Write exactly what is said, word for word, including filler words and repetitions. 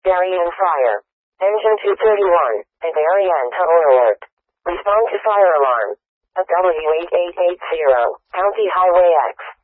Darien Fire. Engine two thirty-one. A Darien total alert. Respond to fire alarm. A W eight eight eight zero. County Highway X.